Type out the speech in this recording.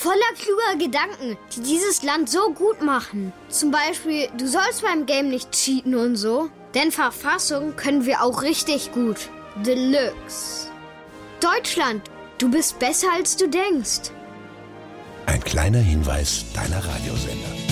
voller kluger Gedanken, die dieses Land so gut machen. Zum Beispiel, du sollst beim Game nicht cheaten und so. Denn Verfassung können wir auch richtig gut. Deluxe. Deutschland, du bist besser als du denkst. Ein kleiner Hinweis deiner Radiosender.